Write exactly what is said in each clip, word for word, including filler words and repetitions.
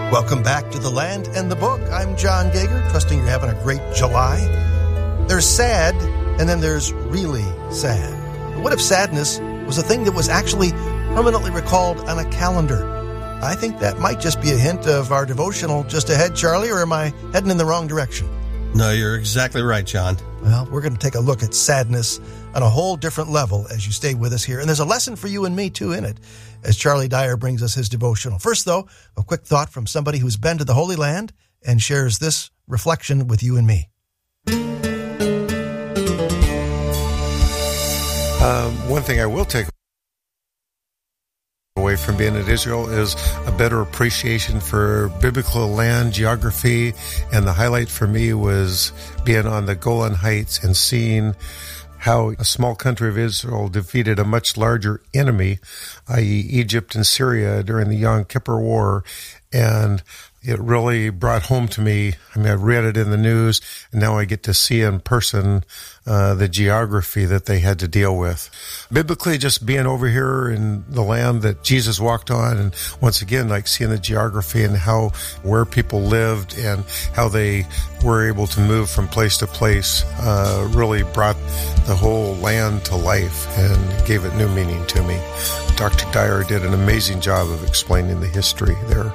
Welcome back to The Land and the Book. I'm John Gager, trusting you're having a great July. There's sad, and then there's really sad. But what if sadness was a thing that was actually permanently recalled on a calendar? I think that might just be a hint of our devotional just ahead, Charlie, or am I heading in the wrong direction? No, you're exactly right, John. Well, we're going to take a look at sadness on a whole different level as you stay with us here. And there's a lesson for you and me, too, in it, as Charlie Dyer brings us his devotional. First, though, a quick thought from somebody who's been to the Holy Land and shares this reflection with you and me. Um, one thing I will take away from being at Israel is a better appreciation for biblical land, geography, and the highlight for me was being on the Golan Heights and seeing how a small country of Israel defeated a much larger enemy, that is. Egypt and Syria during the Yom Kippur War, and it really brought home to me. I mean, I read it in the news, and now I get to see in person uh, the geography that they had to deal with. Biblically, just being over here in the land that Jesus walked on, and once again, like seeing the geography and how, where people lived and how they were able to move from place to place, uh, really brought the whole land to life and gave it new meaning to me. Doctor Dyer did an amazing job of explaining the history there.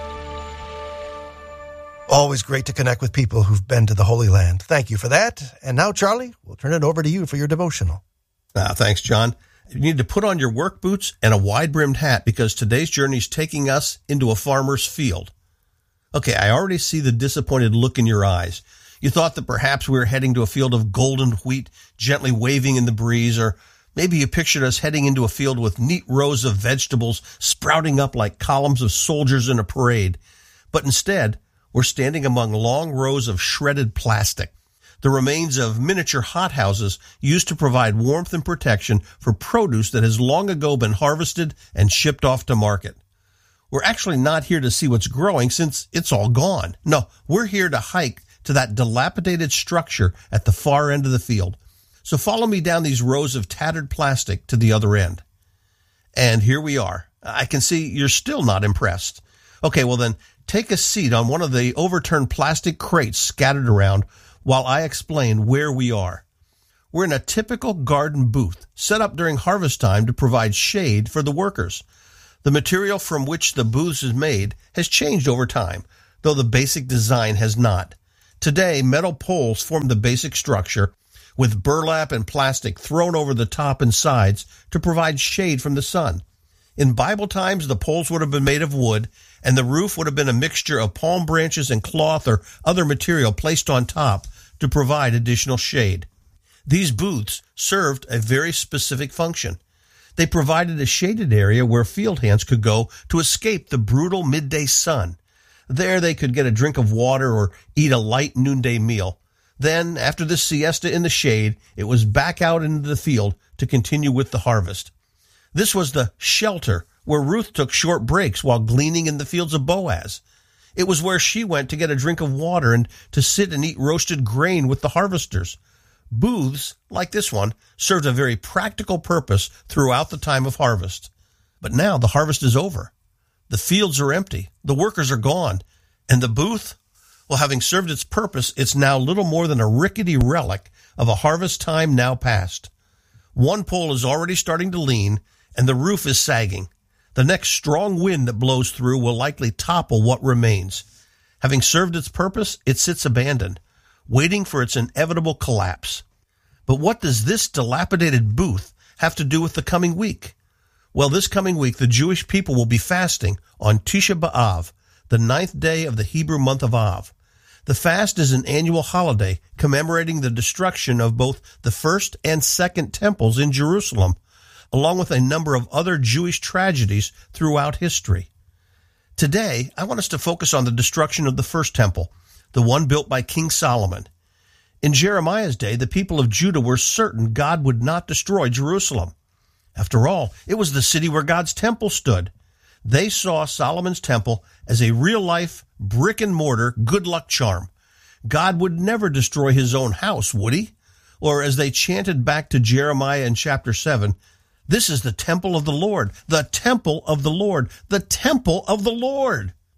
Always great to connect with people who've been to the Holy Land. Thank you for that. And now, Charlie, we'll turn it over to you for your devotional. Ah, thanks, John. You need to put on your work boots and a wide-brimmed hat because today's journey is taking us into a farmer's field. Okay, I already see the disappointed look in your eyes. You thought that perhaps we were heading to a field of golden wheat gently waving in the breeze, or maybe you pictured us heading into a field with neat rows of vegetables sprouting up like columns of soldiers in a parade. But instead, we're standing among long rows of shredded plastic, the remains of miniature hothouses used to provide warmth and protection for produce that has long ago been harvested and shipped off to market. We're actually not here to see what's growing since it's all gone. No, we're here to hike to that dilapidated structure at the far end of the field. So follow me down these rows of tattered plastic to the other end. And here we are. I can see you're still not impressed. Okay, well then, take a seat on one of the overturned plastic crates scattered around while I explain where we are. We're in a typical garden booth set up during harvest time to provide shade for the workers. The material from which the booth is made has changed over time, though the basic design has not. Today, metal poles form the basic structure, with burlap and plastic thrown over the top and sides to provide shade from the sun. In Bible times, the poles would have been made of wood, and the roof would have been a mixture of palm branches and cloth or other material placed on top to provide additional shade. These booths served a very specific function. They provided a shaded area where field hands could go to escape the brutal midday sun. There they could get a drink of water or eat a light noonday meal. Then, after the siesta in the shade, it was back out into the field to continue with the harvest. This was the shelter where Ruth took short breaks while gleaning in the fields of Boaz. It was where she went to get a drink of water and to sit and eat roasted grain with the harvesters. Booths, like this one, served a very practical purpose throughout the time of harvest. But now the harvest is over. The fields are empty. The workers are gone. And the booth, well, having served its purpose, it's now little more than a rickety relic of a harvest time now past. One pole is already starting to lean, and the roof is sagging. The next strong wind that blows through will likely topple what remains. Having served its purpose, it sits abandoned, waiting for its inevitable collapse. But what does this dilapidated booth have to do with the coming week? Well, this coming week, the Jewish people will be fasting on Tisha B'Av, the ninth day of the Hebrew month of Av. The fast is an annual holiday commemorating the destruction of both the first and second temples in Jerusalem, along with a number of other Jewish tragedies throughout history. Today, I want us to focus on the destruction of the first temple, the one built by King Solomon. In Jeremiah's day, the people of Judah were certain God would not destroy Jerusalem. After all, it was the city where God's temple stood. They saw Solomon's temple as a real-life, brick-and-mortar good luck charm. God would never destroy his own house, would he? Or as they chanted back to Jeremiah in chapter seven, "This is the temple of the Lord, the temple of the Lord, the temple of the Lord."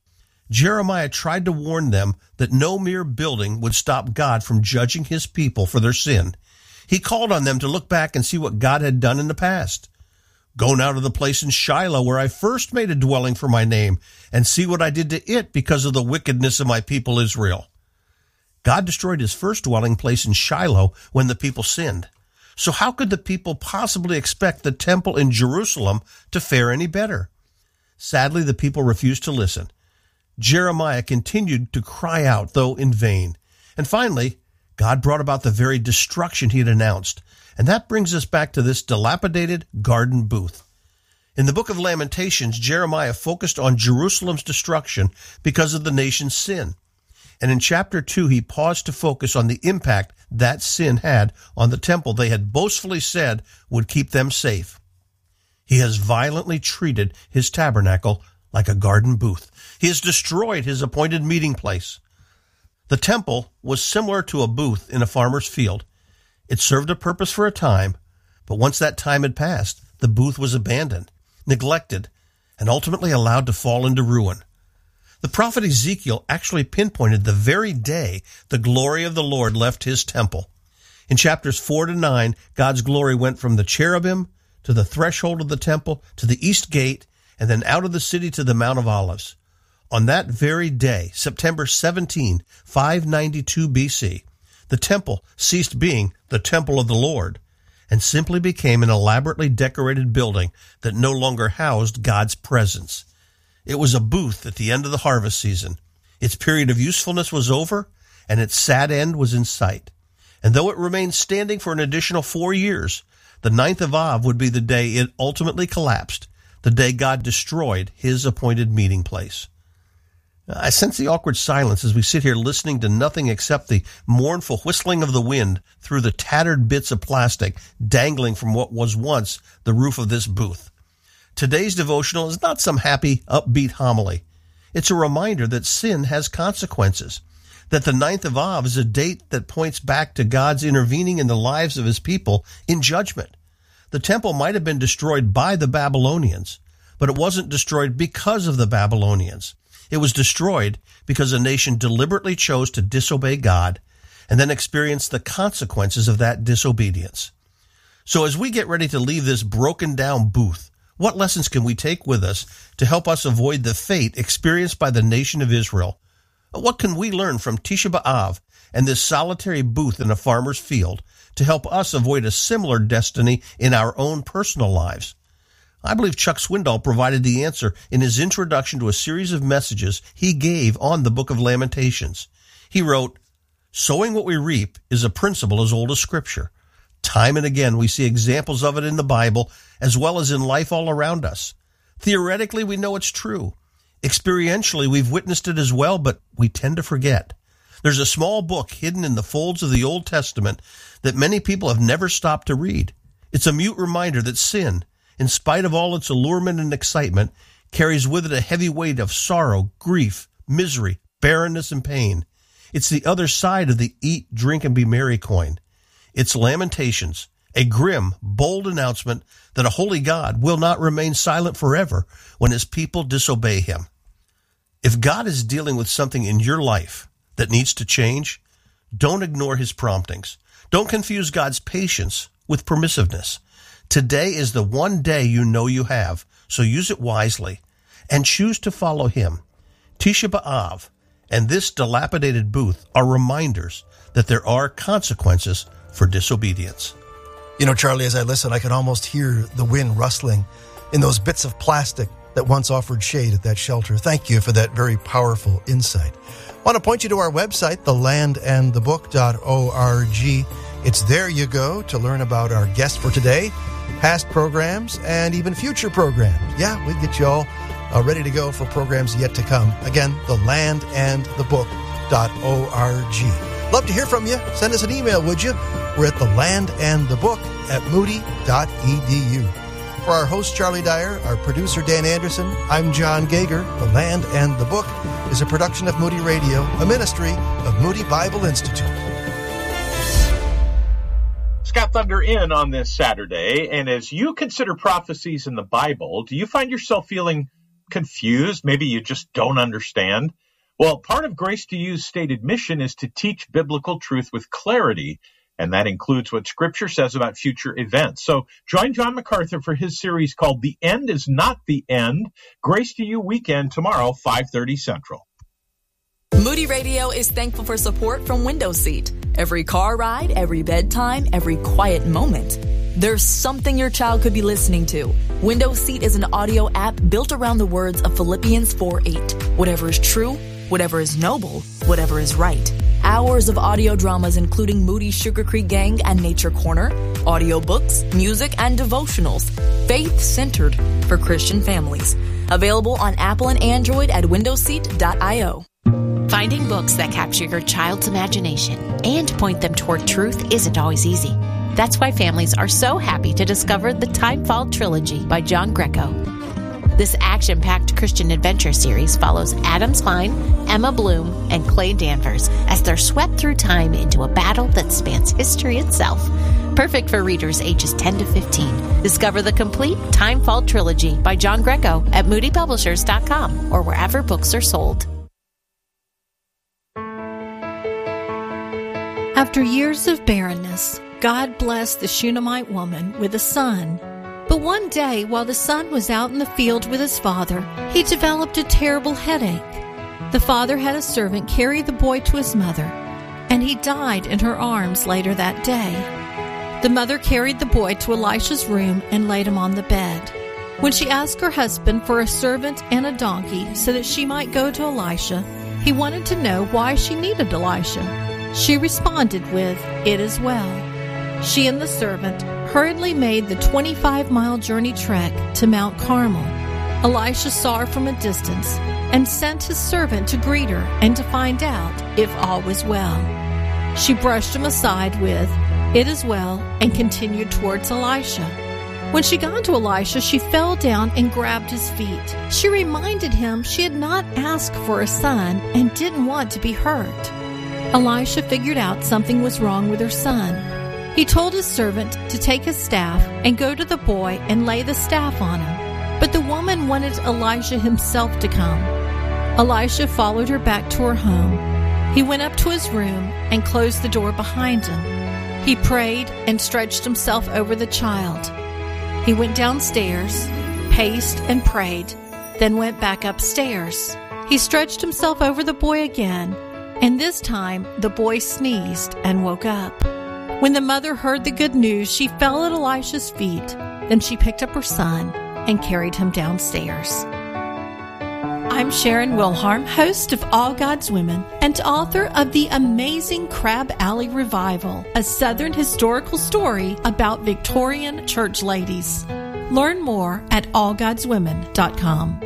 Jeremiah tried to warn them that no mere building would stop God from judging his people for their sin. He called on them to look back and see what God had done in the past. Go now to the place in Shiloh where I first made a dwelling for my name, and see what I did to it because of the wickedness of my people Israel. God destroyed his first dwelling place in Shiloh when the people sinned. So how could the people possibly expect the temple in Jerusalem to fare any better? Sadly, the people refused to listen. Jeremiah continued to cry out, though in vain. And finally, God brought about the very destruction he had announced. And that brings us back to this dilapidated garden booth. In the book of Lamentations, Jeremiah focused on Jerusalem's destruction because of the nation's sin. And in chapter two, he paused to focus on the impact that sin had on the temple they had boastfully said would keep them safe. He has violently treated his tabernacle like a garden booth. He has destroyed his appointed meeting place. The temple was similar to a booth in a farmer's field. It served a purpose for a time, but once that time had passed, the booth was abandoned, neglected, and ultimately allowed to fall into ruin. The prophet Ezekiel actually pinpointed the very day the glory of the Lord left his temple. In chapters four to nine, God's glory went from the cherubim to the threshold of the temple, to the east gate, and then out of the city to the Mount of Olives. On that very day, September seventeenth, five ninety-two B C, the temple ceased being the temple of the Lord and simply became an elaborately decorated building that no longer housed God's presence. It was a booth at the end of the harvest season. Its period of usefulness was over, and its sad end was in sight. And though it remained standing for an additional four years, the ninth of Av would be the day it ultimately collapsed, the day God destroyed his appointed meeting place. I sense the awkward silence as we sit here listening to nothing except the mournful whistling of the wind through the tattered bits of plastic dangling from what was once the roof of this booth. Today's devotional is not some happy, upbeat homily. It's a reminder that sin has consequences, that the ninth of Av is a date that points back to God's intervening in the lives of his people in judgment. The temple might have been destroyed by the Babylonians, but it wasn't destroyed because of the Babylonians. It was destroyed because a nation deliberately chose to disobey God and then experienced the consequences of that disobedience. So as we get ready to leave this broken down booth, what lessons can we take with us to help us avoid the fate experienced by the nation of Israel? What can we learn from Tisha B'Av and this solitary booth in a farmer's field to help us avoid a similar destiny in our own personal lives? I believe Chuck Swindoll provided the answer in his introduction to a series of messages he gave on the book of Lamentations. He wrote, "Sowing what we reap is a principle as old as Scripture. Time and again we see examples of it in the Bible as well as in life all around us. Theoretically, we know it's true. Experientially, we've witnessed it as well, but we tend to forget. There's a small book hidden in the folds of the Old Testament that many people have never stopped to read. It's a mute reminder that sin, in spite of all its allurement and excitement, carries with it a heavy weight of sorrow, grief, misery, barrenness, and pain. It's the other side of the eat, drink, and be merry coin. It's Lamentations, a grim, bold announcement that a holy God will not remain silent forever when his people disobey him. If God is dealing with something in your life that needs to change, don't ignore his promptings. Don't confuse God's patience with permissiveness. Today is the one day you know you have, so use it wisely and choose to follow him. Tisha B'Av and this dilapidated booth are reminders that there are consequences for disobedience. You know, Charlie, as I listen, I can almost hear the wind rustling in those bits of plastic that once offered shade at that shelter. Thank you for that very powerful insight. I want to point you to our website, the land and the book dot org. It's there you go to learn about our guest for today, past programs, and even future programs. Yeah, we get you all uh, ready to go for programs yet to come. Again, the land and the book dot org. Love to hear from you. Send us an email, would you? We're at the land and the book at moody dot e d u. For our host, Charlie Dyer, our producer, Dan Anderson, I'm John Gager. The Land and the Book is a production of Moody Radio, a ministry of Moody Bible Institute. Scott Thunder in on this Saturday, and as you consider prophecies in the Bible, do you find yourself feeling confused. Maybe you just don't understand. Well, part of Grace to You's stated mission is to teach biblical truth with clarity, and that includes what Scripture says about future events. So join John MacArthur for his series called The End is Not the End, Grace to You Weekend, tomorrow, five thirty Central. Moody Radio is thankful for support from Window Seat. Every car ride, every bedtime, every quiet moment, there's something your child could be listening to. Window Seat is an audio app built around the words of Philippians four eight. Whatever is true, whatever is noble, whatever is right. Hours of audio dramas including Moody's Sugar Creek Gang and Nature Corner, audiobooks, music, and devotionals. Faith-centered for Christian families. Available on Apple and Android at window seat dot io. Finding books that capture your child's imagination and point them toward truth isn't always easy. That's why families are so happy to discover the Timefall Trilogy by John Greco. This action-packed Christian adventure series follows Adam Spine, Emma Bloom, and Clay Danvers as they're swept through time into a battle that spans history itself. Perfect for readers ages ten to fifteen. Discover the complete Timefall Trilogy by John Greco at moody publishers dot com or wherever books are sold. After years of barrenness, God blessed the Shunammite woman with a son. But one day, while the son was out in the field with his father, he developed a terrible headache. The father had a servant carry the boy to his mother, and he died in her arms later that day. The mother carried the boy to Elisha's room and laid him on the bed. When she asked her husband for a servant and a donkey so that she might go to Elisha, he wanted to know why she needed Elisha. She responded with, "It is well." She and the servant hurriedly made the twenty-five mile journey trek to Mount Carmel. Elisha saw her from a distance and sent his servant to greet her and to find out if all was well. She brushed him aside with, "It is well," and continued towards Elisha. When she got to Elisha, she fell down and grabbed his feet. She reminded him she had not asked for a son and didn't want to be hurt. Elisha figured out something was wrong with her son. He told his servant to take his staff and go to the boy and lay the staff on him. But the woman wanted Elisha himself to come. Elisha followed her back to her home. He went up to his room and closed the door behind him. He prayed and stretched himself over the child. He went downstairs, paced and prayed, then went back upstairs. He stretched himself over the boy again, and this time the boy sneezed and woke up. When the mother heard the good news, she fell at Elisha's feet. Then she picked up her son and carried him downstairs. I'm Sharon Wilharm, host of All God's Women and author of The Amazing Crab Alley Revival, a Southern historical story about Victorian church ladies. Learn more at all gods women dot com.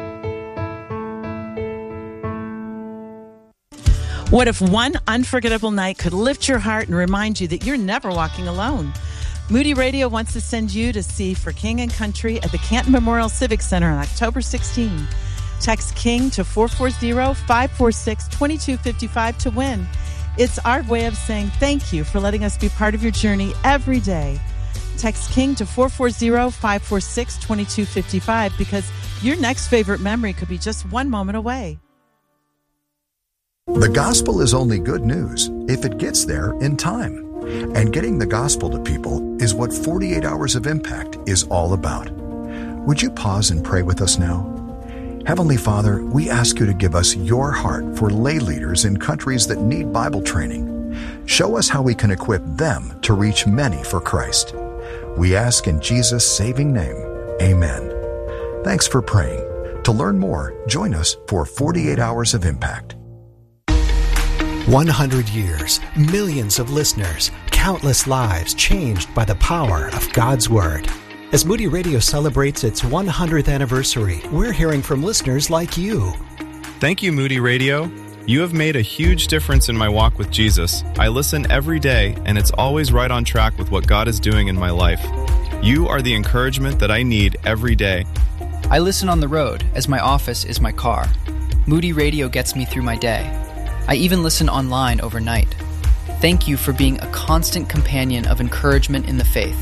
What if one unforgettable night could lift your heart and remind you that you're never walking alone? Moody Radio wants to send you to see For King and Country at the Canton Memorial Civic Center on October sixteenth. Text KING to four four zero, five four six, two two five five to win. It's our way of saying thank you for letting us be part of your journey every day. Text KING to four four zero, five four six, two two five five because your next favorite memory could be just one moment away. The gospel is only good news if it gets there in time. And getting the gospel to people is what forty-eight Hours of Impact is all about. Would you pause and pray with us now? Heavenly Father, we ask you to give us your heart for lay leaders in countries that need Bible training. Show us how we can equip them to reach many for Christ. We ask in Jesus' saving name, amen. Thanks for praying. To learn more, join us for forty-eight Hours of Impact. one hundred years, millions of listeners, countless lives changed by the power of God's Word. As Moody Radio celebrates its one hundredth anniversary, we're hearing from listeners like you. Thank you, Moody Radio. You have made a huge difference in my walk with Jesus. I listen every day, and it's always right on track with what God is doing in my life. You are the encouragement that I need every day. I listen on the road, as my office is my car. Moody Radio gets me through my day. I even listen online overnight. Thank you for being a constant companion of encouragement in the faith.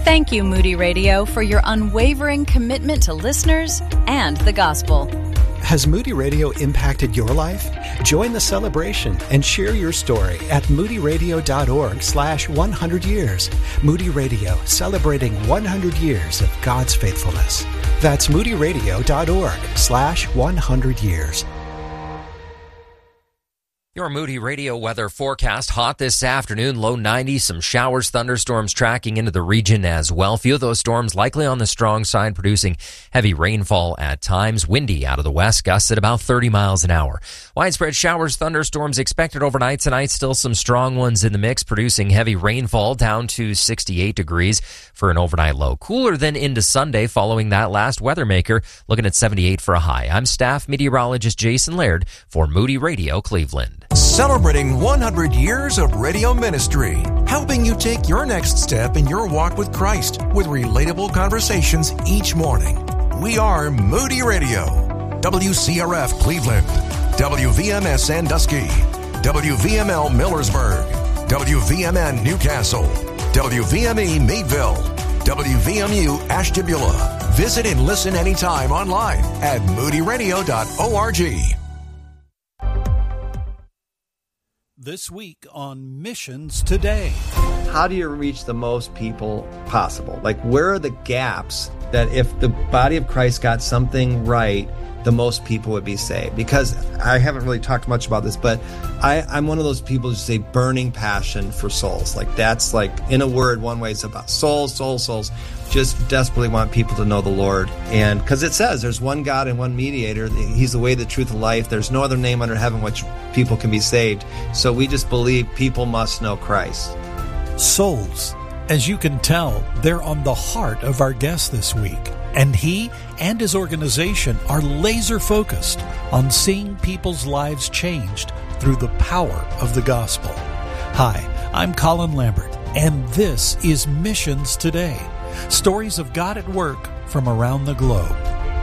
Thank you, Moody Radio, for your unwavering commitment to listeners and the gospel. Has Moody Radio impacted your life? Join the celebration and share your story at moodyradio.org slash 100 years. Moody Radio, celebrating one hundred years of God's faithfulness. That's moodyradio.org slash 100 years. Your Moody Radio weather forecast. Hot this afternoon, low ninety, some showers, thunderstorms tracking into the region as well. Few of those storms likely on the strong side, producing heavy rainfall at times. Windy out of the west, gusts at about thirty miles an hour. Widespread showers, thunderstorms expected overnight tonight. Still some strong ones in the mix, producing heavy rainfall down to sixty-eight degrees for an overnight low. Cooler than into Sunday following that last weather maker, looking at seventy-eight for a high. I'm staff meteorologist Jason Laird for Moody Radio Cleveland. Celebrating one hundred years of radio ministry, helping you take your next step in your walk with Christ with relatable conversations each morning. We are Moody Radio, W C R F Cleveland, W V M S Sandusky, W V M L Millersburg, W V M N Newcastle, W V M E Meadville, W V M U Ashtabula. Visit and listen anytime online at moody radio dot org. This week on Missions Today. How do you reach the most people possible? Like, where are the gaps that if the body of Christ got something right, the most people would be saved? Because I haven't really talked much about this, but I, I'm one of those people who say burning passion for souls. Like, that's like, in a word, one way it's about souls, souls, souls. Just desperately want people to know the Lord. And because it says there's one God and one mediator. He's the way, the truth, and life. There's no other name under heaven which people can be saved. So we just believe people must know Christ. Souls. As you can tell, they're on the heart of our guest this week. And he and his organization are laser focused on seeing people's lives changed through the power of the gospel. Hi, I'm Colin Lambert, and this is Missions Today. Stories of God at work from around the globe.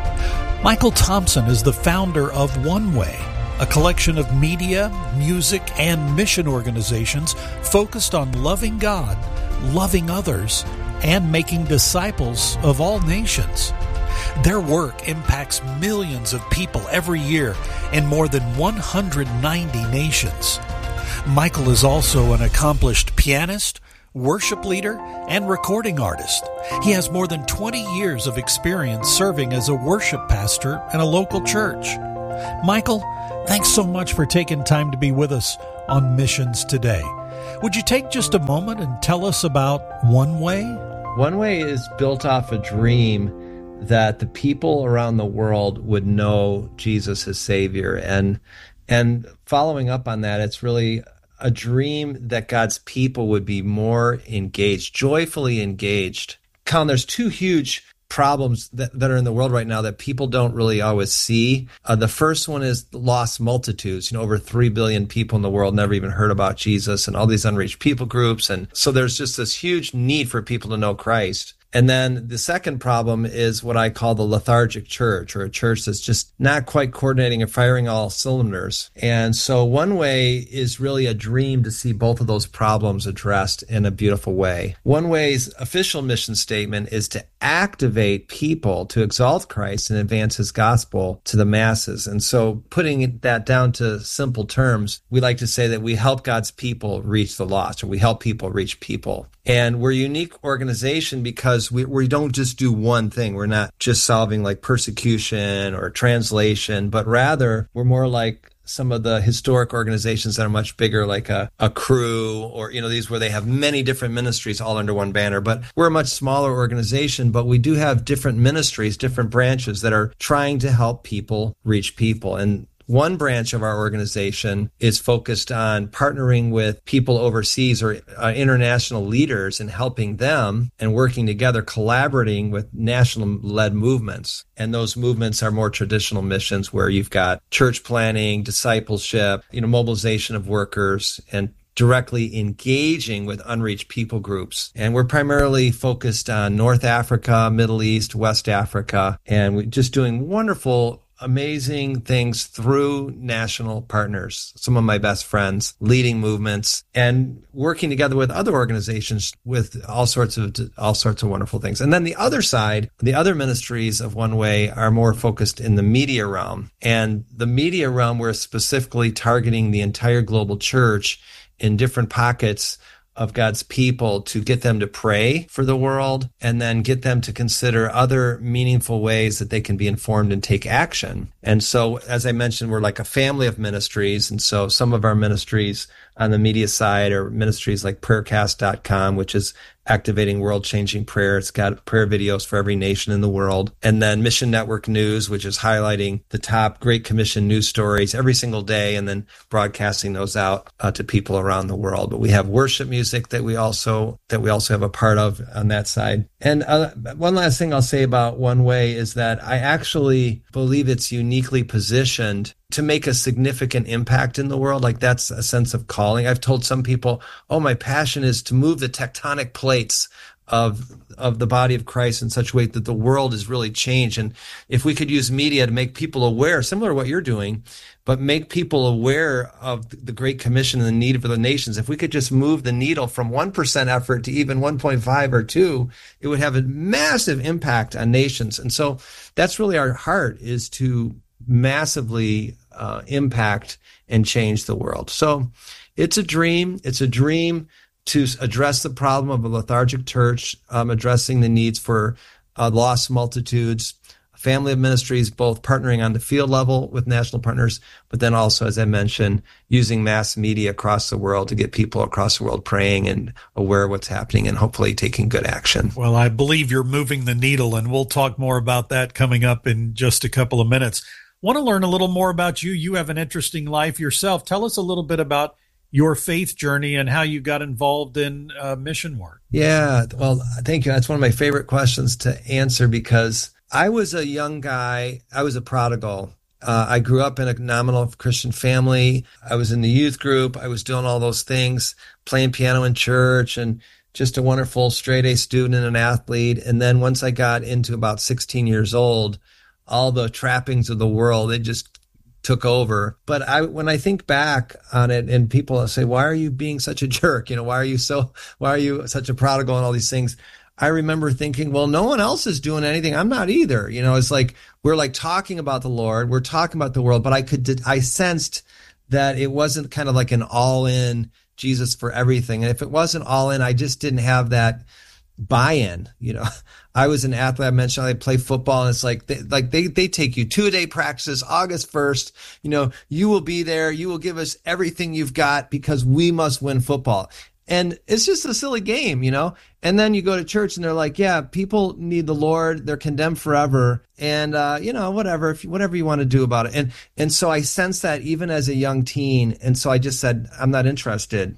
Michael Thompson is the founder of One Way, a collection of media, music, and mission organizations focused on loving God, loving others, and making disciples of all nations. Their work impacts millions of people every year in more than one hundred ninety nations. Michael is also an accomplished pianist, worship leader, and recording artist. He has more than twenty years of experience serving as a worship pastor in a local church. Michael, thanks so much for taking time to be with us on Missions Today. Would you take just a moment and tell us about One Way? One Way is built off a dream that the people around the world would know Jesus as Savior. And, and following up on that, it's really a dream that God's people would be more engaged, joyfully engaged. Colin, there's two huge problems that, that are in the world right now that people don't really always see. Uh, the first one is lost multitudes. You know, over three billion people in the world never even heard about Jesus, and all these unreached people groups. And so there's just this huge need for people to know Christ. And then the second problem is what I call the lethargic church, or a church that's just not quite coordinating and firing all cylinders. And so One Way is really a dream to see both of those problems addressed in a beautiful way. One Way's official mission statement is to activate people to exalt Christ and advance his gospel to the masses. And so putting that down to simple terms, we like to say that we help God's people reach the lost, or we help people reach people. And we're a unique organization because we, we don't just do one thing. We're not just solving like persecution or translation, but rather we're more like some of the historic organizations that are much bigger, like a, a Cru, or, you know, these where they have many different ministries all under one banner. But we're a much smaller organization, but we do have different ministries, different branches that are trying to help people reach people. And one branch of our organization is focused on partnering with people overseas, or uh, international leaders, and helping them and working together, collaborating with national-led movements. And those movements are more traditional missions where you've got church planning, discipleship, you know, mobilization of workers, and directly engaging with unreached people groups. And we're primarily focused on North Africa, Middle East, West Africa, and we're just doing wonderful amazing things through national partners, some of my best friends, leading movements, and working together with other organizations with all sorts of all sorts of wonderful things. And then the other side, the other ministries of One Way are more focused in the media realm. And the media realm, we're specifically targeting the entire global church in different pockets of God's people to get them to pray for the world and then get them to consider other meaningful ways that they can be informed and take action. And so, as I mentioned, we're like a family of ministries. And so some of our ministries on the media side are ministries like prayer cast dot com, which is activating world-changing prayer. It's got prayer videos for every nation in the world. And then Mission Network News, which is highlighting the top Great Commission news stories every single day and then broadcasting those out uh, to people around the world. But we have worship music that we also that we also have a part of on that side. And uh, one last thing I'll say about One Way is that I actually believe it's uniquely positioned to make a significant impact in the world. Like, that's a sense of calling. I've told some people, oh, my passion is to move the tectonic plates of of the body of Christ in such a way that the world is really changed. And if we could use media to make people aware, similar to what you're doing, but make people aware of the Great Commission and the need for the nations, if we could just move the needle from one percent effort to even one point five or two, it would have a massive impact on nations. And so that's really our heart, is to massively uh, impact and change the world. So it's a dream. It's a dream to address the problem of a lethargic church, um, addressing the needs for uh, lost multitudes, a family of ministries, both partnering on the field level with national partners, but then also, as I mentioned, using mass media across the world to get people across the world praying and aware of what's happening and hopefully taking good action. Well, I believe you're moving the needle, and we'll talk more about that coming up in just a couple of minutes. Want to learn a little more about you. You have an interesting life yourself. Tell us a little bit about your faith journey and how you got involved in uh, mission work. Yeah, well, thank you. That's one of my favorite questions to answer, because I was a young guy. I was a prodigal. Uh, I grew up in a nominal Christian family. I was in the youth group. I was doing all those things, playing piano in church, and just a wonderful straight A student and an athlete. And then once I got into about sixteen years old, all the trappings of the world, it just took over. But I, when I think back on it, and people say, why are you being such a jerk? You know, why are you so, why are you such a prodigal and all these things? I remember thinking, well, no one else is doing anything. I'm not either. You know, it's like, we're like talking about the Lord, we're talking about the world, but I could, I sensed that it wasn't kind of like an all in Jesus for everything. And if it wasn't all in, I just didn't have that buy-in. You know, I was an athlete. I mentioned I play football, and it's like they, like they they take you two a day practices August first. You know, you will be there. You will give us everything you've got because we must win football. And it's just a silly game, you know. And then you go to church, and they're like, yeah, people need the Lord. They're condemned forever, and uh, you know, whatever, if whatever you want to do about it. And and so I sensed that even as a young teen, and so I just said, I'm not interested.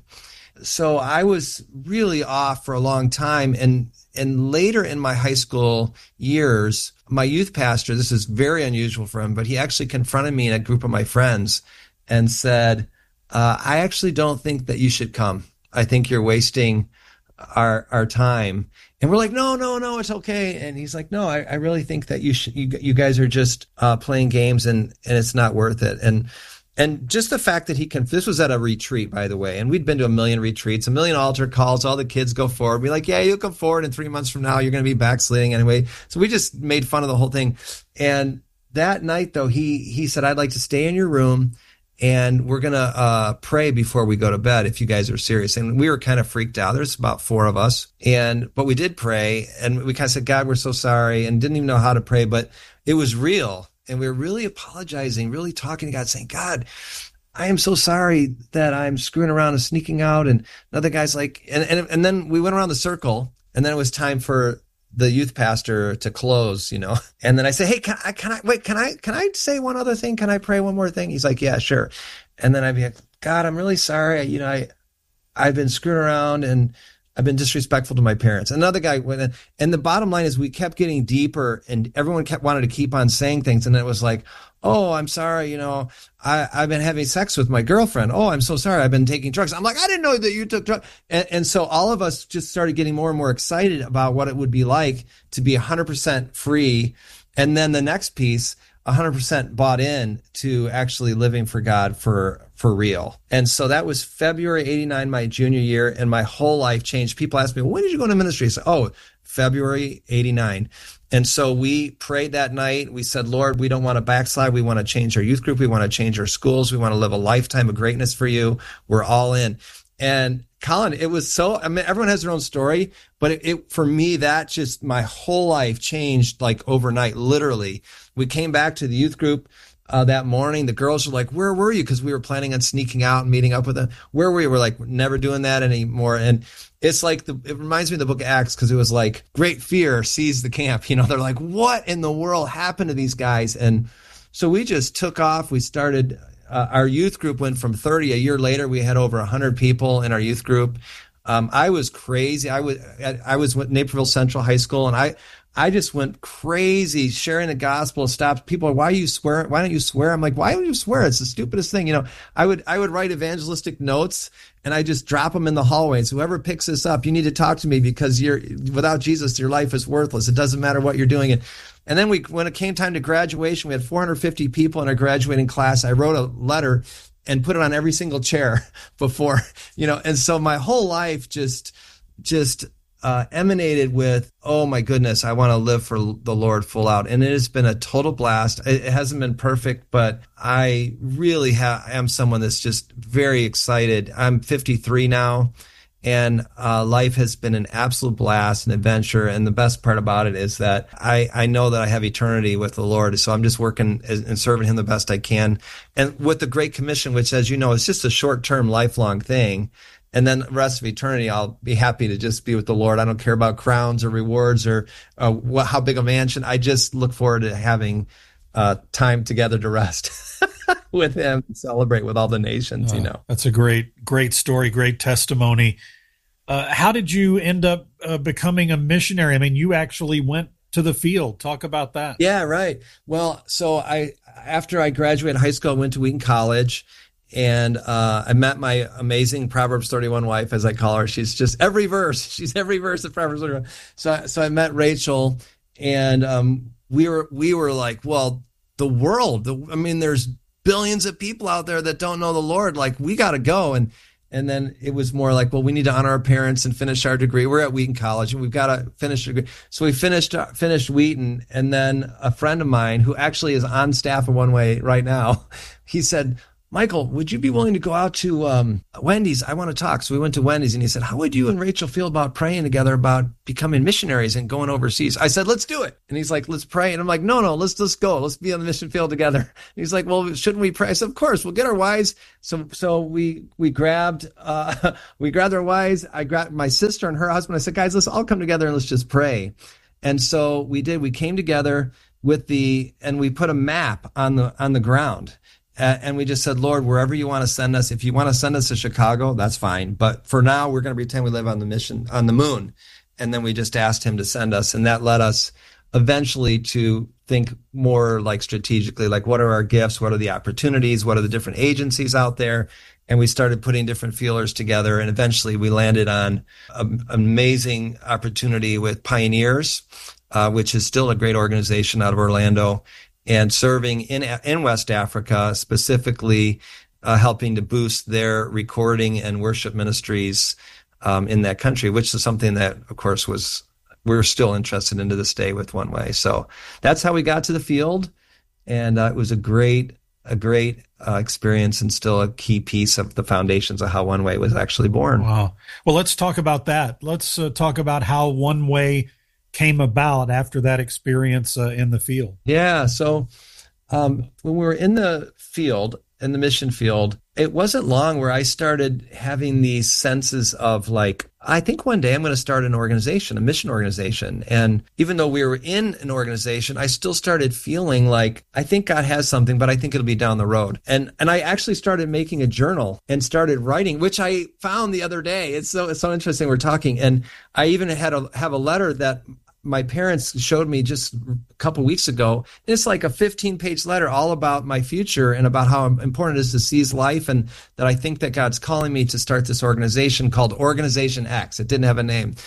So I was really off for a long time. And, and later in my high school years, my youth pastor, this is very unusual for him, but he actually confronted me in a group of my friends and said, uh, I actually don't think that you should come. I think you're wasting our, our time. And we're like, no, no, no, it's okay. And he's like, no, I, I really think that you should, you, you guys are just, uh, playing games, and, and it's not worth it. And, And just the fact that he can, this was at a retreat, by the way, and we'd been to a million retreats, a million altar calls, all the kids go forward. We're like, yeah, you'll come forward, and three months from now, you're going to be backsliding anyway. So we just made fun of the whole thing. And that night, though, he, he said, I'd like to stay in your room, and we're going to uh, pray before we go to bed if you guys are serious. And we were kind of freaked out. There's about four of us. And, but we did pray, and we kind of said, God, we're so sorry, and didn't even know how to pray, but it was real. And we were really apologizing, really talking to God, saying, God, I am so sorry that I'm screwing around and sneaking out. And another guy's like, and, and, and then we went around the circle, and then it was time for the youth pastor to close, you know. And then I say, hey, can I, can I, wait, can I, can I say one other thing? Can I pray one more thing? He's like, yeah, sure. And then I'd be like, God, I'm really sorry. You know, I, I've been screwing around, and I've been disrespectful to my parents. Another guy went in, and the bottom line is we kept getting deeper, and everyone kept wanted to keep on saying things. And then it was like, oh, I'm sorry. You know, I, I've been having sex with my girlfriend. Oh, I'm so sorry. I've been taking drugs. I'm like, I didn't know that you took drugs. And, and so all of us just started getting more and more excited about what it would be like to be one hundred percent free. And then the next piece, one hundred percent bought in to actually living for God for for real. And so that was February eighty-nine, my junior year, and my whole life changed. People ask me, well, when did you go into ministry? I said, oh, February eighty-nine. And so we prayed that night. We said, Lord, we don't want to backslide. We want to change our youth group. We want to change our schools. We want to live a lifetime of greatness for you. We're all in. And Colin, it was so, I mean, everyone has their own story, but it, it for me, that just, my whole life changed like overnight, literally. We came back to the youth group uh, that morning. The girls were like, where were you? Because we were planning on sneaking out and meeting up with them. Where were you? We're like, we're never doing that anymore. And it's like, the, it reminds me of the book of Acts, because it was like great fear seized the camp. You know, they're like, what in the world happened to these guys? And so we just took off. We started, uh, our youth group went from thirty. A year later, we had over one hundred people in our youth group. Um, I was crazy. I was, I was with Naperville Central High School, and I, I just went crazy sharing the gospel. Stopped people. Why are you swear? Why don't you swear? I'm like, why don't you swear? It's the stupidest thing. You know, I would, I would write evangelistic notes and I just drop them in the hallways. Whoever picks this up, you need to talk to me, because you're, without Jesus, your life is worthless. It doesn't matter what you're doing. And, and then we, when it came time to graduation, we had four hundred fifty people in our graduating class. I wrote a letter and put it on every single chair before, you know, and so my whole life just, just, Uh, emanated with, oh my goodness, I want to live for the Lord full out. And it has been a total blast. It, it hasn't been perfect, but I really ha- am someone that's just very excited. I'm fifty-three now, and uh, life has been an absolute blast, an adventure. And the best part about it is that I, I know that I have eternity with the Lord. So I'm just working and serving him the best I can. And with the Great Commission, which, as you know, is just a short-term, lifelong thing. And then the rest of eternity, I'll be happy to just be with the Lord. I don't care about crowns or rewards or uh, what, how big a mansion. I just look forward to having uh, time together to rest with him, celebrate with all the nations, uh, you know. That's a great, great story, great testimony. Uh, how did you end up uh, becoming a missionary? I mean, you actually went to the field. Talk about that. Yeah, right. Well, so I after I graduated high school, I went to Wheaton College. And uh, I met my amazing Proverbs thirty-one wife, as I call her. She's just every verse. She's every verse of Proverbs thirty-one. So, so I met Rachel, and um, we were we were like, well, the world. The, I mean, there's billions of people out there that don't know the Lord. Like, we got to go. And and then it was more like, well, we need to honor our parents and finish our degree. We're at Wheaton College, and we've got to finish a degree. So we finished uh, finished Wheaton, and then a friend of mine who actually is on staff at One Way right now, he said, Michael, would you be willing to go out to um, Wendy's? I want to talk. So we went to Wendy's, and he said, how would you and Rachel feel about praying together about becoming missionaries and going overseas? I said, let's do it. And he's like, let's pray. And I'm like, no, no, let's let's go. Let's be on the mission field together. And he's like, well, shouldn't we pray? I said, of course, we'll get our wives. So so we we grabbed uh, we grabbed our wives. I grabbed my sister and her husband. I said, guys, let's all come together and let's just pray. And so we did. We came together with the, and we put a map on the on the ground. Uh, and we just said, Lord, wherever you want to send us, if you want to send us to Chicago, that's fine. But for now, we're going to pretend we live on the mission, on the moon. And then we just asked him to send us. And that led us eventually to think more like strategically, like what are our gifts? What are the opportunities? What are the different agencies out there? And we started putting different feelers together. And eventually we landed on an amazing opportunity with Pioneers, uh, which is still a great organization out of Orlando, and serving in in West Africa, specifically uh, helping to boost their recording and worship ministries um, in that country, which is something that, of course, was we're still interested in to this day with One Way. So that's how we got to the field, and uh, it was a great a great uh, experience, and still a key piece of the foundations of how One Way was actually born. Wow. Well, let's talk about that. Let's uh, talk about how One Way came about after that experience uh, in the field. Yeah. So um, when we were in the field, in the mission field, it wasn't long where I started having these senses of like, I think one day I'm going to start an organization, a mission organization. And even though we were in an organization, I still started feeling like, I think God has something, but I think it'll be down the road. And and I actually started making a journal and started writing, which I found the other day. It's so it's so interesting we're talking. And I even had a have a letter that my parents showed me just a couple weeks ago. It's like a fifteen page letter all about my future and about how important it is to seize life, and that I think that God's calling me to start this organization called Organization X. It didn't have a name.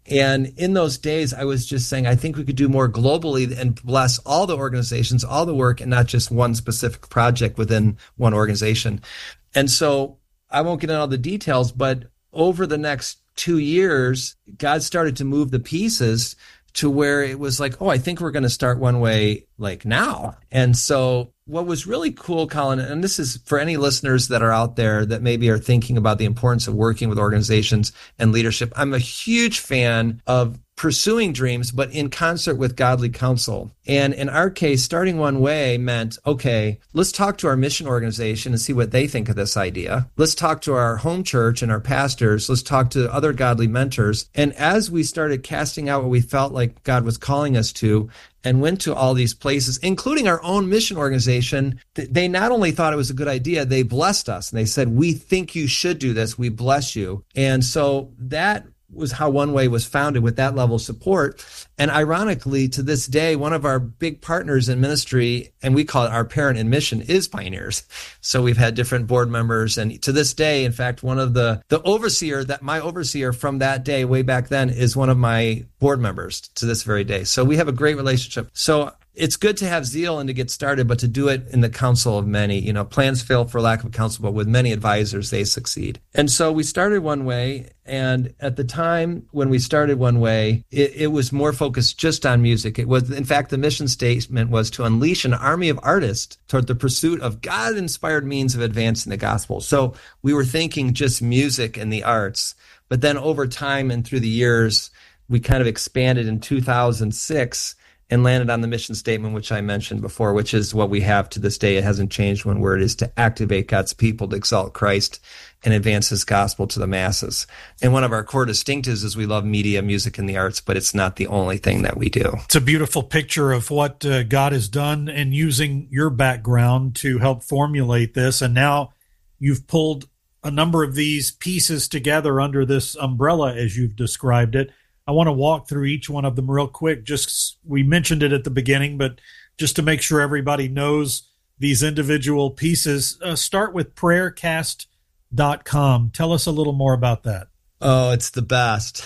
And in those days, I was just saying, I think we could do more globally and bless all the organizations, all the work, and not just one specific project within one organization. And so I won't get into all the details, but over the next two years, God started to move the pieces to where it was like, oh, I think we're going to start One Way like now. And so what was really cool, Colin, and this is for any listeners that are out there that maybe are thinking about the importance of working with organizations and leadership. I'm a huge fan of pursuing dreams, but in concert with godly counsel. And in our case, starting One Way meant, okay, let's talk to our mission organization and see what they think of this idea. Let's talk to our home church and our pastors. Let's talk to other godly mentors. And as we started casting out what we felt like God was calling us to, and went to all these places, including our own mission organization, they not only thought it was a good idea, they blessed us. And they said, we think you should do this. We bless you. And so that was how One Way was founded, with that level of support. And ironically, to this day, one of our big partners in ministry, and we call it our parent in mission, is Pioneers. So we've had different board members. And to this day, in fact, one of the, the overseer, that my overseer from that day, way back then, is one of my board members to this very day. So we have a great relationship. So it's good to have zeal and to get started, but to do it in the counsel of many. You know, plans fail for lack of counsel, but with many advisors, they succeed. And so we started One Way. And at the time when we started One Way, it, it was more focused just on music. It was, in fact, the mission statement was to unleash an army of artists toward the pursuit of God-inspired means of advancing the gospel. So we were thinking just music and the arts. But then over time and through the years, we kind of expanded in two thousand six and landed on the mission statement, which I mentioned before, which is what we have to this day. It hasn't changed one word, is to activate God's people to exalt Christ and advance his gospel to the masses. And one of our core distinctives is we love media, music, and the arts, but it's not the only thing that we do. It's a beautiful picture of what uh, God has done and using your background to help formulate this. And now you've pulled a number of these pieces together under this umbrella, as you've described it. I want to walk through each one of them real quick. Just, we mentioned it at the beginning, but just to make sure everybody knows these individual pieces, uh, start with prayer cast dot com. Tell us a little more about that. Oh, it's the best.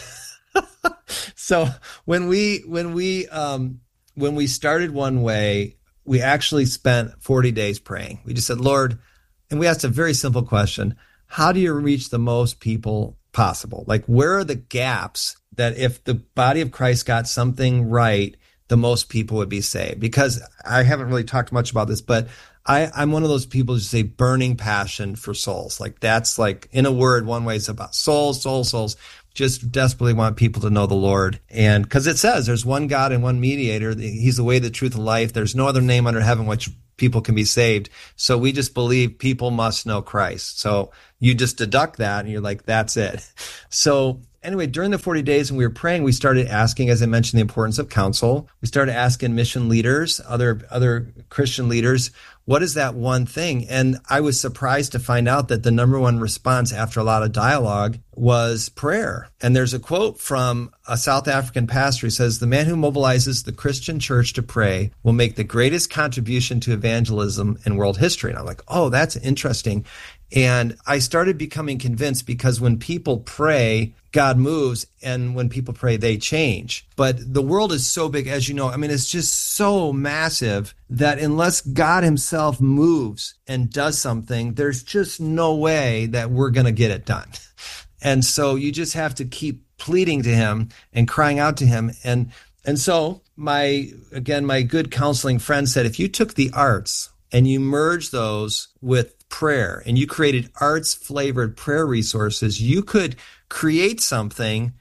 So when we, when we, um, when we started One Way, we actually spent forty days praying. We just said, Lord, and we asked a very simple question. How do you reach the most people possible? Like, where are the gaps that if the body of Christ got something right, the most people would be saved? Because I haven't really talked much about this, but I, I'm one of those people who say burning passion for souls. Like, that's like, in a word, One Way is about souls, souls, souls. Just desperately want people to know the Lord. And because it says there's one God and one mediator. He's the way, the truth, and life. There's no other name under heaven which people can be saved. So we just believe people must know Christ. So you just deduct that and you're like, that's it. So anyway, during the forty days when we were praying, we started asking, as I mentioned, the importance of counsel. We started asking mission leaders, other other Christian leaders, what is that one thing? And I was surprised to find out that the number one response after a lot of dialogue was prayer. And there's a quote from a South African pastor who says, the man who mobilizes the Christian church to pray will make the greatest contribution to evangelism in world history. And I'm like, oh, that's interesting. And I started becoming convinced, because when people pray, God moves, and when people pray, they change. But the world is so big, as you know. I mean, it's just so massive that unless God himself moves and does something, there's just no way that we're going to get it done. And so you just have to keep pleading to him and crying out to him. And and so my, again, my good counseling friend said, if you took the arts and you merged those with prayer and you created arts flavored prayer resources, you could create something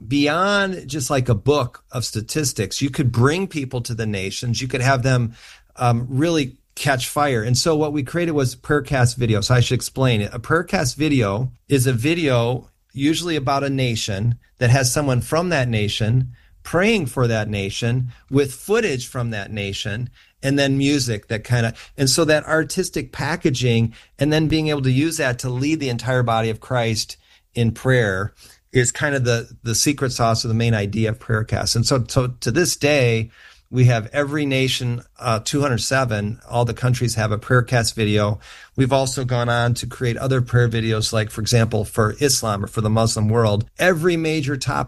beyond just like a book of statistics. You could bring people to the nations. You could have them um, really catch fire. And so what we created was Prayercast video. So I should explain it. A Prayercast video is a video usually about a nation that has someone from that nation praying for that nation with footage from that nation, and then music that kind of, and so that artistic packaging, and then being able to use that to lead the entire body of Christ in prayer is kind of the, the secret sauce or the main idea of Prayercast. And so, so to this day, we have every nation, uh, two hundred seven, all the countries have a Prayercast video. We've also gone on to create other prayer videos, like, for example, for Islam or for the Muslim world. Every major topic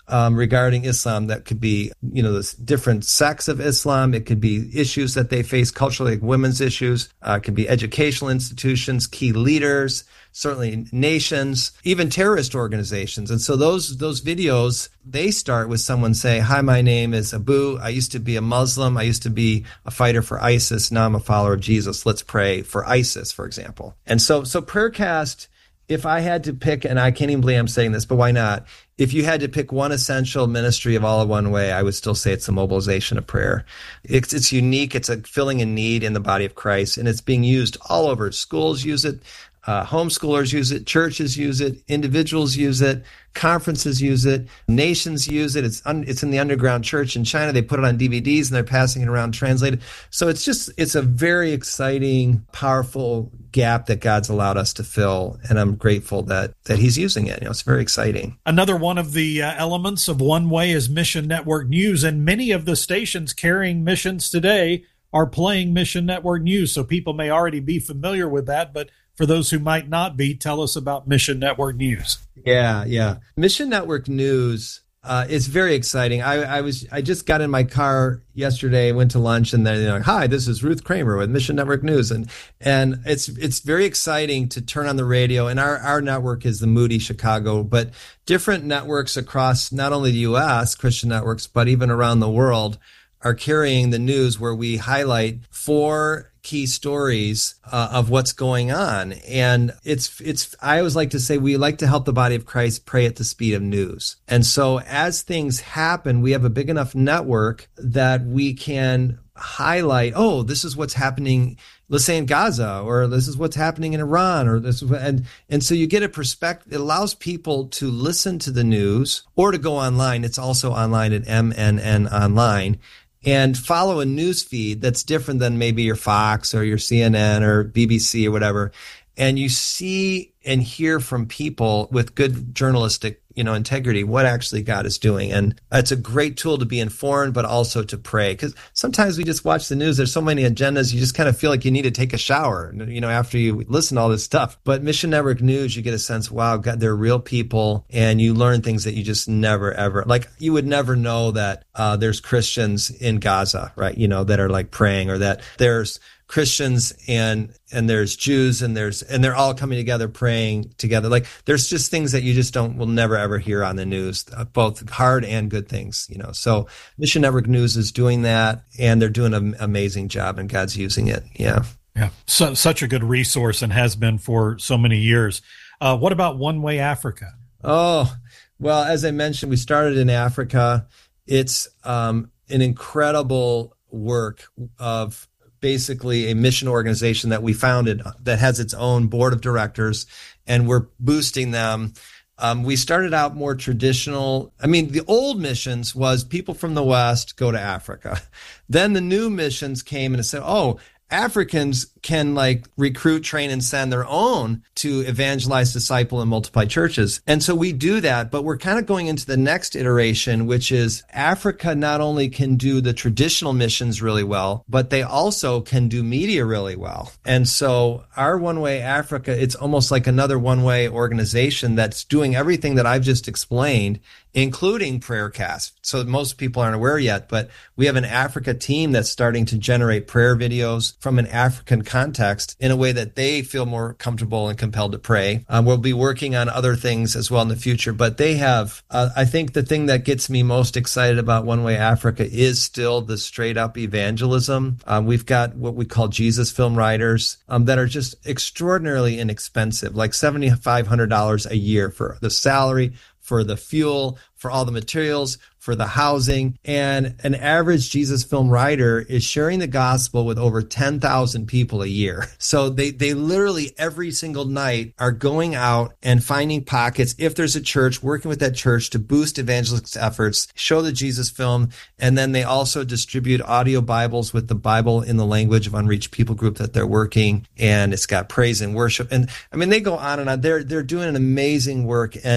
um, regarding Islam. That could be, you know, the different sects of Islam. It could be issues that they face culturally, like women's issues. Uh, it could be educational institutions, key leaders, certainly nations, even terrorist organizations. And so those those videos, they start with someone saying, hi, my name is Abu. I used to be a Muslim. I used to be a fighter for ISIS. Now I'm a follower of Jesus. Let's pray for ISIS, for example. And so, so Prayercast, if I had to pick, and I can't even believe I'm saying this, but why not? If you had to pick one essential ministry of All of One Way, I would still say it's the mobilization of prayer. It's, it's unique. It's a filling a need in the body of Christ, and it's being used all over. Schools use it. Uh, homeschoolers use it, churches use it, individuals use it, conferences use it, nations use it. It's un, it's in the underground church in China. They put it on D V Ds and they're passing it around translated. So it's just, it's a very exciting, powerful gap that God's allowed us to fill. And I'm grateful that, that he's using it. You know, it's very exciting. Another one of the uh, elements of One Way is Mission Network News. And many of the stations carrying missions today are playing Mission Network News. So people may already be familiar with that, but for those who might not be, tell us about Mission Network News. Yeah, yeah. Mission Network News uh, is very exciting. I, I was I just got in my car yesterday, went to lunch, and then, you know, hi, this is Ruth Kramer with Mission Network News, and and it's it's very exciting to turn on the radio. And our our network is the Moody Chicago, but different networks across not only the U S Christian networks, but even around the world are carrying the news where we highlight four key stories uh, of what's going on. And it's, it's, I always like to say, we like to help the body of Christ pray at the speed of news. And so as things happen, we have a big enough network that we can highlight, oh, this is what's happening, let's say in Gaza, or this is what's happening in Iran, or this is what, and, and so you get a perspective. It allows people to listen to the news or to go online. It's also online at M N N Online. And follow a news feed that's different than maybe your Fox or your C N N or B B C or whatever. And you see and hear from people with good journalistic, you know, integrity, what actually God is doing. And it's a great tool to be informed, but also to pray. Because sometimes we just watch the news. There's so many agendas. You just kind of feel like you need to take a shower, you know, after you listen to all this stuff. But Mission Network News, you get a sense, wow, God, they're real people. And you learn things that you just never, ever, like you would never know that uh, there's Christians in Gaza, right? You know, that are like praying, or that there's Christians and and there's Jews and there's and they're all coming together praying together. Like there's just things that you just don't will never ever hear on the news, both hard and good things, you know. So Mission Network News is doing that, and they're doing an amazing job, and God's using it. Yeah, yeah, so, such a good resource, and has been for so many years. Uh, what about One Way Africa? Oh, well, as I mentioned, we started in Africa. It's um, an incredible work of basically a mission organization that we founded that has its own board of directors, and we're boosting them. Um, we started out more traditional. I mean, the old missions was people from the West go to Africa. Then the new missions came and said, oh, Africans can like recruit, train, and send their own to evangelize, disciple, and multiply churches. And so we do that, but we're kind of going into the next iteration, which is Africa not only can do the traditional missions really well, but they also can do media really well. And so our One Way Africa, it's almost like another One Way organization that's doing everything that I've just explained, including Prayercast. So most people aren't aware yet, but we have an Africa team that's starting to generate prayer videos from an African context in a way that they feel more comfortable and compelled to pray. Um, we'll be working on other things as well in the future, but they have, uh, I think the thing that gets me most excited about One Way Africa is still the straight up evangelism. Um, we've got what we call Jesus film writers um, that are just extraordinarily inexpensive, like seven thousand five hundred dollars a year for the salary, for the fuel, for all the materials, for the housing. And an average Jesus film writer is sharing the gospel with over ten thousand people a year. So they, they literally every single night are going out and finding pockets, if there's a church, working with that church to boost evangelist efforts, show the Jesus film. And then they also distribute audio Bibles with the Bible in the language of unreached people group that they're working. And it's got praise and worship. And I mean, they go on and on. They're, they're doing an amazing work. And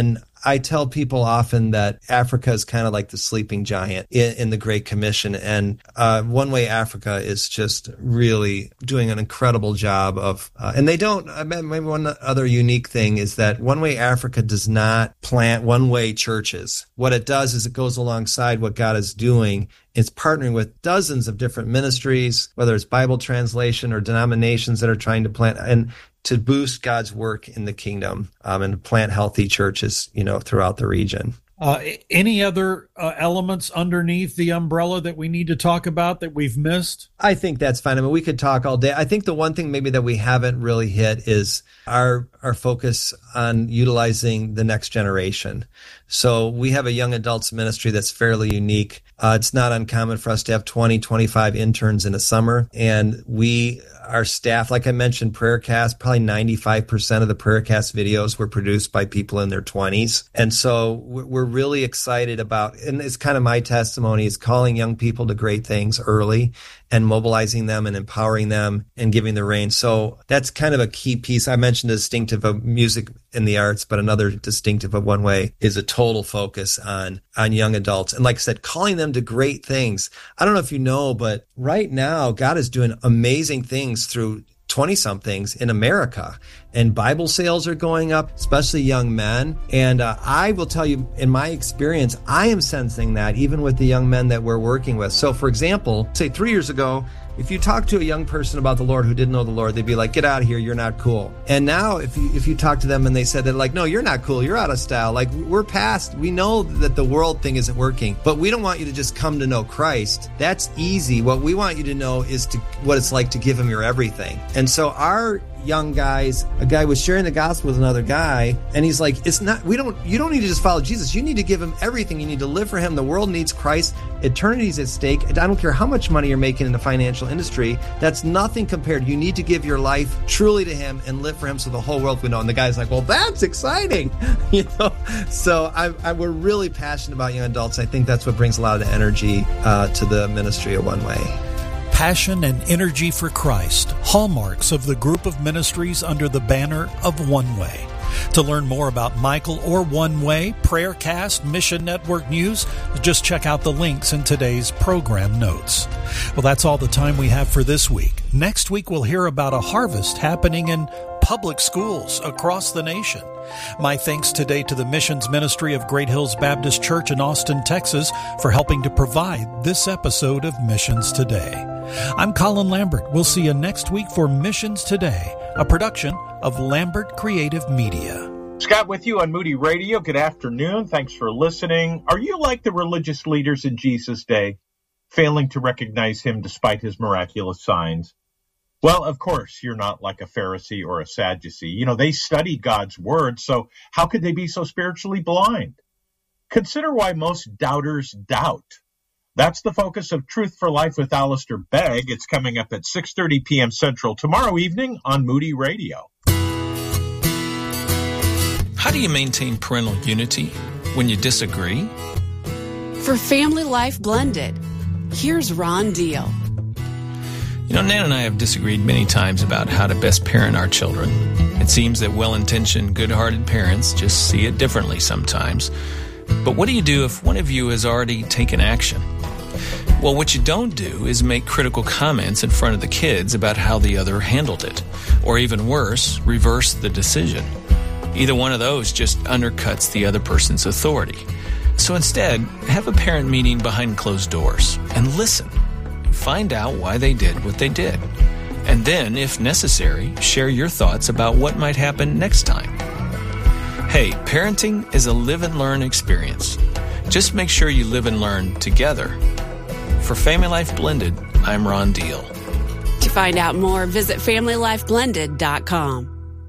I tell people often that Africa is kind of like the sleeping giant in, in the Great Commission. And uh, One Way Africa is just really doing an incredible job of, uh, and they don't, I mean, maybe one other unique thing is that One Way Africa does not plant one-way churches. What it does is it goes alongside what God is doing. It's partnering with dozens of different ministries, whether it's Bible translation or denominations that are trying to plant and to boost God's work in the kingdom um, and plant healthy churches, you know, throughout the region. Uh, any other uh, elements underneath the umbrella that we need to talk about that we've missed? I think that's fine. I mean, we could talk all day. I think the one thing maybe that we haven't really hit is our our focus on utilizing the next generation. So we have a young adults ministry that's fairly unique. Uh, it's not uncommon for us to have twenty, twenty-five interns in a summer. And we, our staff, like I mentioned, Prayercast, probably ninety-five percent of the Prayercast videos were produced by people in their twenties. And so we're really excited about, and it's kind of my testimony, is calling young people to great things early and mobilizing them and empowering them and giving the reins. So that's kind of a key piece. I mentioned the distinctive of music in the arts, but another distinctive of One Way is a total focus on, on young adults. And like I said, calling them to great things. I don't know if you know, but right now, God is doing amazing things through twenty-somethings in America. And Bible sales are going up, especially young men. And uh, I will tell you, in my experience, I am sensing that even with the young men that we're working with. So, for example, say three years ago, if you talk to a young person about the Lord who didn't know the Lord, they'd be like, get out of here, you're not cool. And now if you if you talk to them and they said that, like, no, you're not cool, you're out of style. Like, we're past, we know that the world thing isn't working, but we don't want you to just come to know Christ. That's easy. What we want you to know is to what it's like to give him your everything. And so our young guys, a guy was sharing the gospel with another guy, and he's like, it's not, we don't, you don't need to just follow Jesus. You need to give him everything. You need to live for him. The world needs Christ. Eternity's at stake. I don't care how much money you're making in the financial industry. That's nothing compared. You need to give your life truly to him and live for him so the whole world will know. And the guy's like, well, that's exciting. You know? So I, I, we're really passionate about young adults. I think that's what brings a lot of the energy uh, to the ministry of One Way. Passion and energy for Christ, hallmarks of the group of ministries under the banner of One Way. To learn more about Michael or One Way, Prayercast, Mission Network News, just check out the links in today's program notes. Well, that's all the time we have for this week. Next week, we'll hear about a harvest happening in public schools across the nation. My thanks today to the Missions Ministry of Great Hills Baptist Church in Austin, Texas, for helping to provide this episode of Missions Today. I'm Colin Lambert. We'll see you next week for Missions Today, a production of Lambert Creative Media. Scott with you on Moody Radio. Good afternoon. Thanks for listening. Are you like the religious leaders in Jesus' day, failing to recognize him despite his miraculous signs? Well, of course, you're not like a Pharisee or a Sadducee. You know, they studied God's word, so how could they be so spiritually blind? Consider why most doubters doubt. That's the focus of Truth for Life with Alistair Begg. It's coming up at six thirty p.m. Central tomorrow evening on Moody Radio. How do you maintain parental unity when you disagree? For Family Life Blended, here's Ron Deal. You know, Nan and I have disagreed many times about how to best parent our children. It seems that well-intentioned, good-hearted parents just see it differently sometimes. But what do you do if one of you has already taken action? Well, what you don't do is make critical comments in front of the kids about how the other handled it. Or even worse, reverse the decision. Either one of those just undercuts the other person's authority. So instead, have a parent meeting behind closed doors and listen. Find out why they did what they did. And then, if necessary, share your thoughts about what might happen next time. Hey, parenting is a live and learn experience. Just make sure you live and learn together. For Family Life Blended, I'm Ron Deal. To find out more, visit family life blended dot com.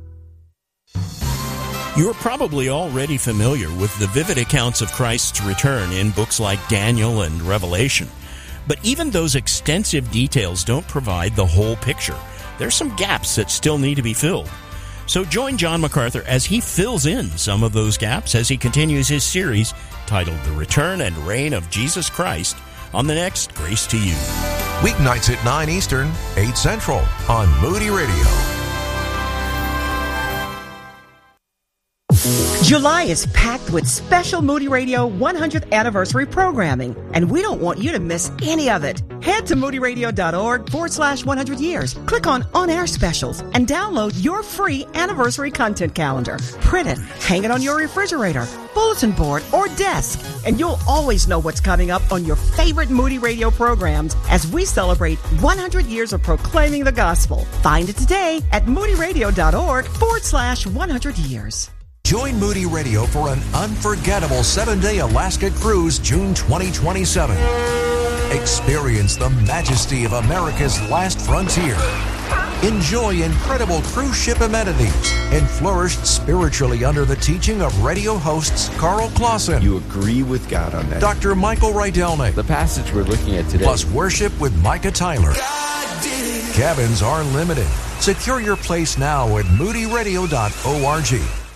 You're probably already familiar with the vivid accounts of Christ's return in books like Daniel and Revelation. But even those extensive details don't provide the whole picture. There's some gaps that still need to be filled. So join John MacArthur as he fills in some of those gaps as he continues his series titled The Return and Reign of Jesus Christ on the next Grace to You. Weeknights at nine Eastern, eight Central on Moody Radio. July is packed with special Moody Radio one hundredth anniversary programming, and we don't want you to miss any of it. Head to moodyradio.org forward slash 100 years. Click on On Air Specials and download your free anniversary content calendar. Print it, hang it on your refrigerator, bulletin board, or desk, and you'll always know what's coming up on your favorite Moody Radio programs as we celebrate one hundred years of proclaiming the gospel. Find it today at moodyradio.org forward slash 100 years. Join Moody Radio for an unforgettable seven-day Alaska cruise June twenty twenty-seven. Experience the majesty of America's last frontier. Enjoy incredible cruise ship amenities and flourish spiritually under the teaching of radio hosts Carl Clausen. You agree with God on that. Doctor Michael Rydelnik. The passage we're looking at today. Plus worship with Micah Tyler. Cabins are limited. Secure your place now at moody radio dot org.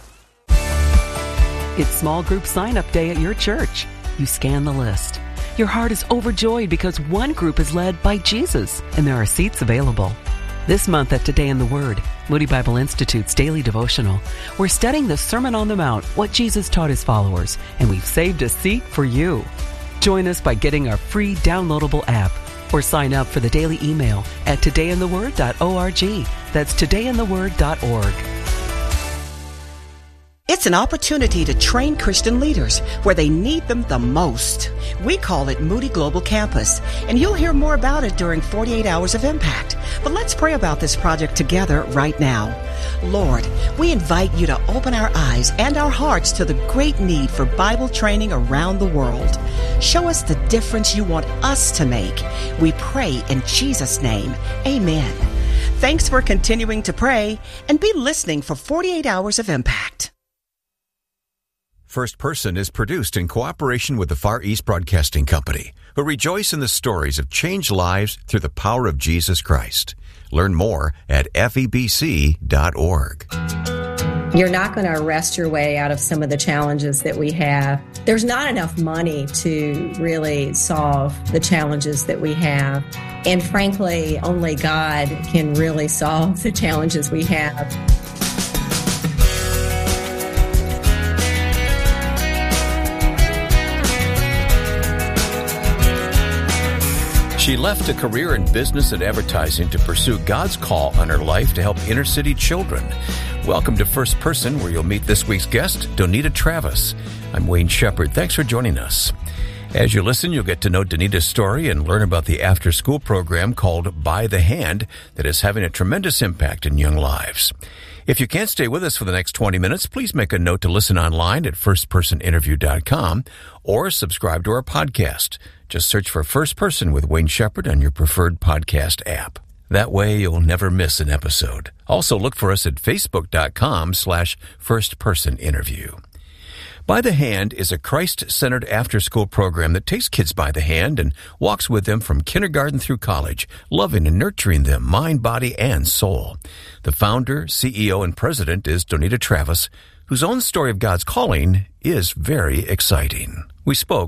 It's small group sign-up day at your church. You scan the list. Your heart is overjoyed because one group is led by Jesus, and there are seats available. This month at Today in the Word, Moody Bible Institute's daily devotional, we're studying the Sermon on the Mount, what Jesus taught his followers, and we've saved a seat for you. Join us by getting our free downloadable app or sign up for the daily email at today in the word dot org. That's today in the word dot org. It's an opportunity to train Christian leaders where they need them the most. We call it Moody Global Campus, and you'll hear more about it during forty-eight Hours of Impact. But let's pray about this project together right now. Lord, we invite you to open our eyes and our hearts to the great need for Bible training around the world. Show us the difference you want us to make. We pray in Jesus' name. Amen. Thanks for continuing to pray, and be listening for forty-eight Hours of Impact. First Person is produced in cooperation with the Far East Broadcasting Company, who rejoice in the stories of changed lives through the power of Jesus Christ. Learn more at F E B C dot org. You're not going to arrest your way out of some of the challenges that we have. There's not enough money to really solve the challenges that we have. And frankly, only God can really solve the challenges we have. She left a career in business and advertising to pursue God's call on her life to help inner city children. Welcome to First Person, where you'll meet this week's guest, Donita Travis. I'm Wayne Shepherd. Thanks for joining us. As you listen, you'll get to know Donita's story and learn about the after-school program called By the Hand that is having a tremendous impact in young lives. If you can't stay with us for the next twenty minutes, please make a note to listen online at first person interview dot com or subscribe to our podcast. Just search for First Person with Wayne Shepherd on your preferred podcast app. That way you'll never miss an episode. Also look for us at facebook dot com slash first person interview. By the Hand is a Christ-centered after-school program that takes kids by the hand and walks with them from kindergarten through college, loving and nurturing them, mind, body, and soul. The founder, C E O, and president is Donita Travis, whose own story of God's calling is very exciting. We spoke